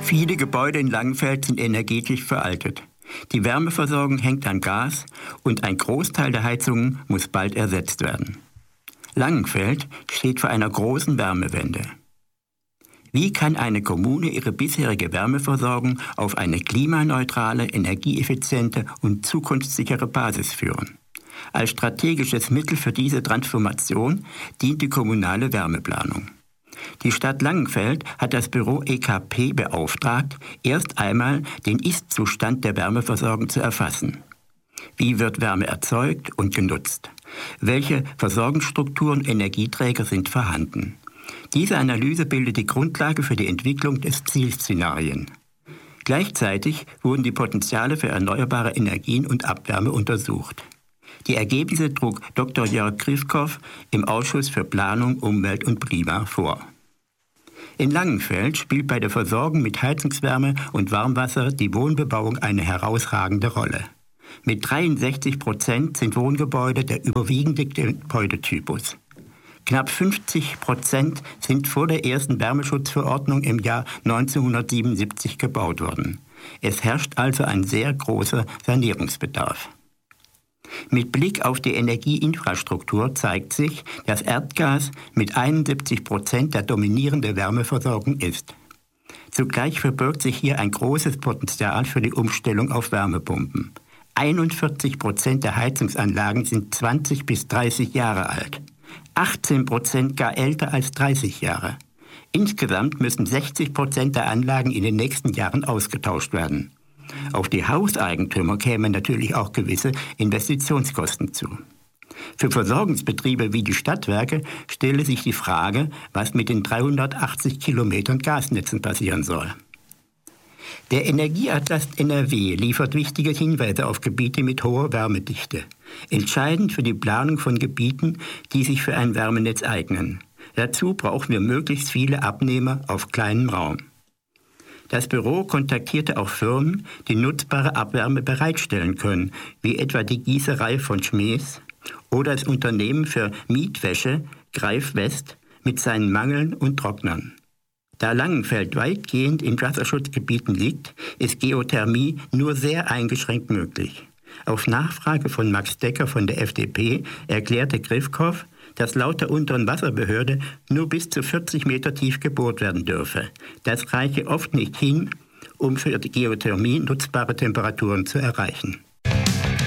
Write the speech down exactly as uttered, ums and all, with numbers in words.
Viele Gebäude in Langenfeld sind energetisch veraltet. Die Wärmeversorgung hängt an Gas und ein Großteil der Heizungen muss bald ersetzt werden. Langenfeld steht vor einer großen Wärmewende. Wie kann eine Kommune ihre bisherige Wärmeversorgung auf eine klimaneutrale, energieeffiziente und zukunftssichere Basis führen? Als strategisches Mittel für diese Transformation dient die kommunale Wärmeplanung. Die Stadt Langenfeld hat das Büro E K P beauftragt, erst einmal den Ist-Zustand der Wärmeversorgung zu erfassen. Wie wird Wärme erzeugt und genutzt? Welche Versorgungsstrukturen und Energieträger sind vorhanden? Diese Analyse bildet die Grundlage für die Entwicklung des Zielszenarien. Gleichzeitig wurden die Potenziale für erneuerbare Energien und Abwärme untersucht. Die Ergebnisse trug Doktor Jörg Grifkow im Ausschuss für Planung, Umwelt und Klima vor. In Langenfeld spielt bei der Versorgung mit Heizungswärme und Warmwasser die Wohnbebauung eine herausragende Rolle. Mit dreiundsechzig Prozent sind Wohngebäude der überwiegende Gebäudetypus. Knapp fünfzig Prozent sind vor der ersten Wärmeschutzverordnung im Jahr neunzehnhundertsiebenundsiebzig gebaut worden. Es herrscht also ein sehr großer Sanierungsbedarf. Mit Blick auf die Energieinfrastruktur zeigt sich, dass Erdgas mit einundsiebzig Prozent der dominierende Wärmeversorgung ist. Zugleich verbirgt sich hier ein großes Potenzial für die Umstellung auf Wärmepumpen. einundvierzig Prozent der Heizungsanlagen sind zwanzig bis dreißig Jahre alt. achtzehn Prozent gar älter als dreißig Jahre. Insgesamt müssen sechzig Prozent der Anlagen in den nächsten Jahren ausgetauscht werden. Auf die Hauseigentümer kämen natürlich auch gewisse Investitionskosten zu. Für Versorgungsbetriebe wie die Stadtwerke stelle sich die Frage, was mit den dreihundertachtzig Kilometern Gasnetzen passieren soll. Der Energieatlas N R W liefert wichtige Hinweise auf Gebiete mit hoher Wärmedichte. Entscheidend für die Planung von Gebieten, die sich für ein Wärmenetz eignen. Dazu brauchen wir möglichst viele Abnehmer auf kleinem Raum. Das Büro kontaktierte auch Firmen, die nutzbare Abwärme bereitstellen können, wie etwa die Gießerei von Schmees oder das Unternehmen für Mietwäsche Greif West mit seinen Mangeln und Trocknern. Da Langenfeld weitgehend in Wasserschutzgebieten liegt, ist Geothermie nur sehr eingeschränkt möglich. Auf Nachfrage von Max Decker von der F D P erklärte Grifkow, dass laut der unteren Wasserbehörde nur bis zu vierzig Meter tief gebohrt werden dürfe. Das reiche oft nicht hin, um für die Geothermie nutzbare Temperaturen zu erreichen.